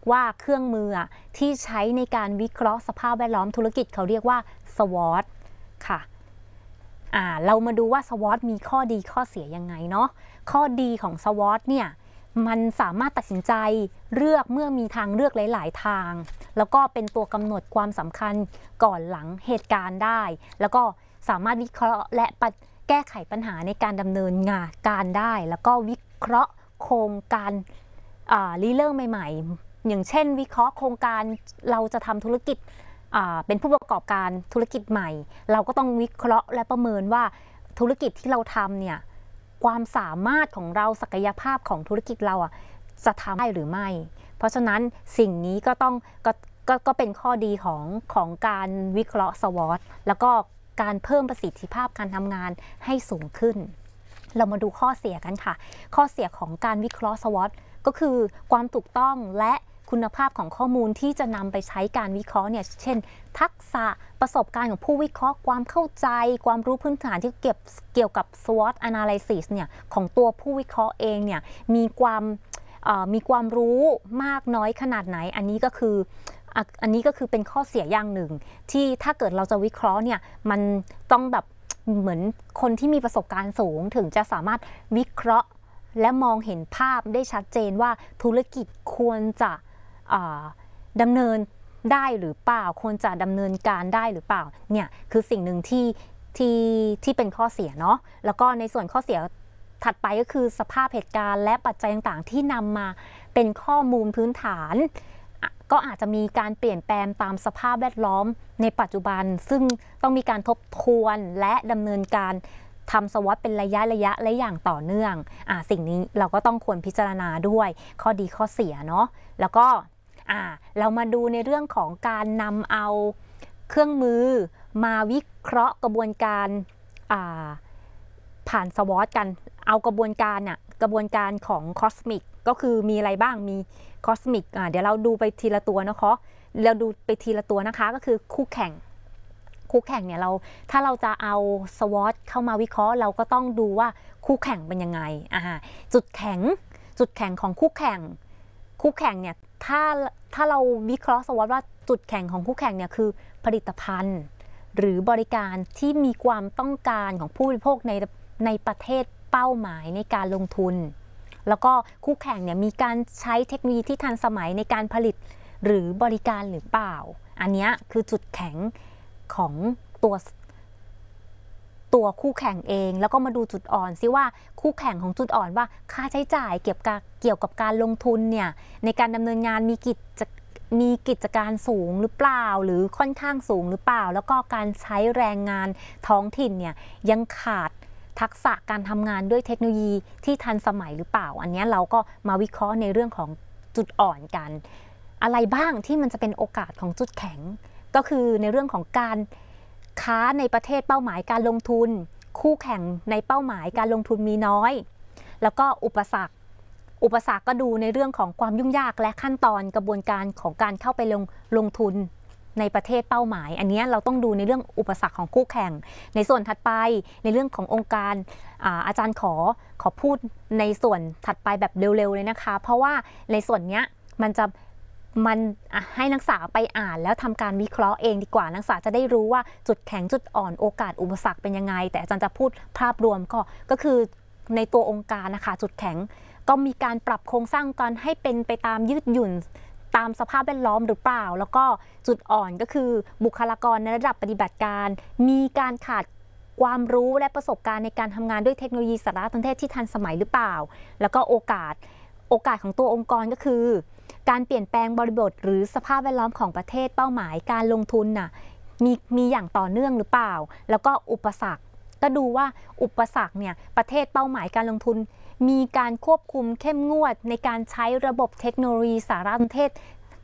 ว่าเครื่องมือที่ใช้ในการวิเคราะห์สภาพแวดล้อมธุรกิจเขาเรียกว่า SWOT ค่ะเรามาดูว่า SWOT มีข้อดีข้อเสียยังไงเนาะข้อดีของ SWOT เนี่ยมันสามารถตัดสินใจเลือกเมื่อมีทางเลือกหลายๆทางแล้วก็เป็นตัวกำหนดความสำคัญก่อนหลังเหตุการณ์ได้แล้วก็สามารถวิเคราะห์และแก้ไขปัญหาในการดำเนินงานการได้แล้วก็วิเคราะห์โครงการริเริ่มใหม่ๆอย่างเช่นวิเคราะห์โครงการเราจะทำธุรกิจเป็นผู้ประกอบการธุรกิจใหม่เราก็ต้องวิเคราะห์และประเมินว่าธุรกิจที่เราทำเนี่ยความสามารถของเราศักยภาพของธุรกิจเราจะทำได้หรือไม่เพราะฉะนั้นสิ่งนี้ก็เป็นข้อดีของการวิเคราะห์ SWOT แล้วก็การเพิ่มประสิทธิภาพการทำงานให้สูงขึ้นเรามาดูข้อเสียกันค่ะข้อเสียของการวิเคราะห์ SWOT ก็คือความถูกต้องและคุณภาพของข้อมูลที่จะนำไปใช้การวิเคราะห์เนี่ยเช่นทักษะประสบการณ์ของผู้วิเคราะห์ความเข้าใจความรู้พื้นฐานที่เกี่ยวกับ SWOT analysis เนี่ยของตัวผู้วิเคราะห์เองเนี่ยมีความรู้มากน้อยขนาดไหนอันนี้ก็คือเป็นข้อเสียอย่างหนึ่งที่ถ้าเกิดเราจะวิเคราะห์เนี่ยมันต้องแบบเหมือนคนที่มีประสบการณ์สูงถึงจะสามารถวิเคราะห์และมองเห็นภาพได้ชัดเจนว่าธุรกิจควรจะดำเนินได้หรือเปล่าควรจะดำเนินการได้หรือเปล่าเนี่ยคือสิ่งหนึ่งที่เป็นข้อเสียเนาะแล้วก็ในส่วนข้อเสียถัดไปก็คือสภาพเหตุการณ์และปัจจัยต่างๆที่นำมาเป็นข้อมูลพื้นฐานก็อาจจะมีการเปลี่ยนแปลงตามสภาพแวดล้อมในปัจจุบันซึ่งต้องมีการทบทวนและดำเนินการทำSWOTเป็นระยะและอย่างต่อเนื่องสิ่งนี้เราก็ต้องควรพิจารณาด้วยข้อดีข้อเสียเนาะแล้วก็เรามาดูในเรื่องของการนำเอาเครื่องมือมาวิเคราะห์กระบวนการผ่านSWOTกันเอากระบวนการของคอสมิกก็คือมีอะไรบ้างมีคอสมิกเดี๋ยวเราดูไปทีละตัวนะคะก็คือคู่แข่งเนี่ยถ้าเราจะเอาSWOTเข้ามาวิเคราะห์เราก็ต้องดูว่าคู่แข่งเป็นยังไงจุดแข็งของคู่แข่งเนี่ยถ้าเราวิเคราะห์SWOTว่าจุดแข็งของคู่แข่งเนี่ยคือผลิตภัณฑ์หรือบริการที่มีความต้องการของผู้บริโภคในประเทศเป้าหมายในการลงทุนแล้วก็คู่แข่งเนี่ยมีการใช้เทคโนโลยีที่ทันสมัยในการผลิตหรือบริการหรือเปล่าอันนี้คือจุดแข็งของตัวคู่แข่งเองแล้วก็มาดูจุดอ่อนซิว่าคู่แข่งของจุดอ่อนว่าค่าใช้จ่ายเกี่ยวกับการลงทุนเนี่ยในการดำเนินงานมีกิจการสูงหรือเปล่าหรือค่อนข้างสูงหรือเปล่าแล้วก็การใช้แรงงานท้องถิ่นเนี่ยยังขาดทักษะการทำงานด้วยเทคโนโลยีที่ทันสมัยหรือเปล่าอันนี้เราก็มาวิเคราะห์ในเรื่องของจุดอ่อนกันอะไรบ้างที่มันจะเป็นโอกาสของจุดแข็งก็คือในเรื่องของการค้าในประเทศเป้าหมายการลงทุนคู่แข่งในเป้าหมายการลงทุนมีน้อยแล้วก็อุปสรรคก็ดูในเรื่องของความยุ่งยากและขั้นตอนกระบวนการของการเข้าไปลงทุนในประเทศเป้าหมายอันนี้เราต้องดูในเรื่องอุปสรรคของคู่แข่งในส่วนถัดไปในเรื่องขององค์การอาจารย์ขอพูดในส่วนถัดไปแบบเร็วๆเลยนะคะเพราะว่าในส่วนนี้มันให้นักศึกษาไปอ่านแล้วทำการวิเคราะห์เองดีกว่านักศึกษาจะได้รู้ว่าจุดแข็งจุดอ่อนโอกาสอุปสรรคเป็นยังไงแต่อาจารย์จะพูดภาพรวมก็คือในตัวองค์การนะคะจุดแข็งก็มีการปรับโครงสร้างการให้เป็นไปตามยืดหยุ่นตามสภาพแวดล้อมหรือเปล่าแล้วก็จุดอ่อนก็คือบุคลากรในระดับปฏิบัติการมีการขาดความรู้และประสบการณ์ในการทำงานด้วยเทคโนโลยีสารสนเทศที่ทันสมัยหรือเปล่าแล้วก็โอกาสของตัวองค์กรก็คือการเปลี่ยนแปลงบริบทหรือสภาพแวดล้อมของประเทศเป้าหมายการลงทุนมีอย่างต่อเนื่องหรือเปล่าแล้วก็อุปสรรคก็ดูว่าอุปสรรคเนี่ยประเทศเป้าหมายการลงทุนมีการควบคุมเข้มงวดในการใช้ระบบเทคโนโลยีสารสนเทศ